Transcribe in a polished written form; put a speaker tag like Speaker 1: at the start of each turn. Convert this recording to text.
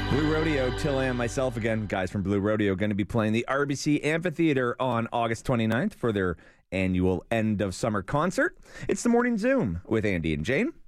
Speaker 1: Blue Rodeo, Till and myself again, guys from Blue Rodeo, going to be playing the RBC Amphitheater on August 29th for their annual end of summer concert. It's the Morning Zoom with Andy and Jane.